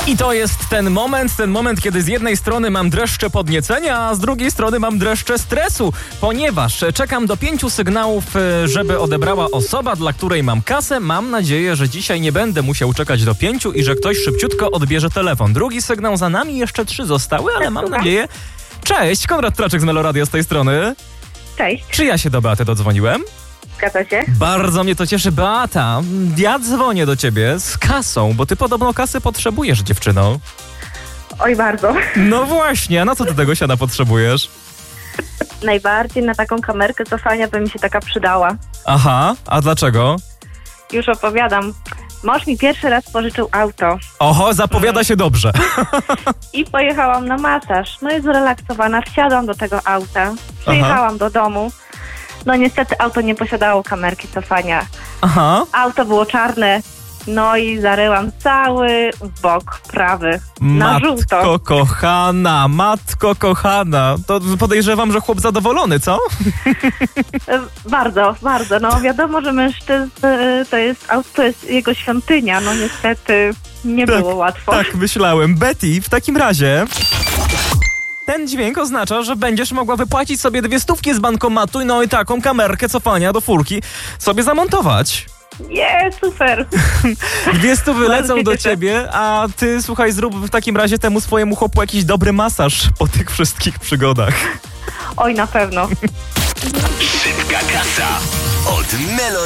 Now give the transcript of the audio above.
I to jest ten moment, kiedy z jednej strony mam dreszcze podniecenia, a z drugiej strony mam dreszcze stresu, ponieważ czekam do 5 sygnałów, żeby odebrała osoba, dla której mam kasę. Mam nadzieję, że dzisiaj nie będę musiał czekać do 5 i że ktoś szybciutko odbierze telefon. Drugi sygnał za nami, jeszcze 3 zostały, ale mam nadzieję... Cześć, Konrad Traczek z Meloradia z tej strony. Cześć, Czy ja się do Beaty dodzwoniłem? zgadza się? Bardzo mnie to cieszy. Beata, ja dzwonię do ciebie z kasą, bo ty podobno kasy potrzebujesz, dziewczyno. Oj, bardzo. No właśnie, a na co ty tego siana potrzebujesz? Najbardziej na taką kamerkę cofania by mi się taka przydała. Aha, a dlaczego? Już opowiadam. Mąż mi pierwszy raz pożyczył auto Oho, zapowiada się dobrze. i pojechałam na masaż. No i zrelaksowana, wsiadłam do tego auta, przyjechałam do domu. No niestety auto nie posiadało kamerki cofania. Aha. Auto było czarne, no i zaryłam cały bok prawy na żółto. Matko kochana. To podejrzewam, że chłop zadowolony, co? Bardzo, bardzo. No wiadomo, że mężczyzn to jest jego świątynia. No niestety nie było łatwo. Tak, myślałem. Betty, w takim razie... Ten dźwięk oznacza, że będziesz mogła wypłacić sobie 200 z bankomatu, no i taką kamerkę cofania do furki sobie zamontować. Nie, super. 200 wylecą Bardzo do cieszę. ciebie, a ty, słuchaj, zrób w takim razie temu swojemu chłopu jakiś dobry masaż po tych wszystkich przygodach. Oj, na pewno. Szybka kasa od Melo.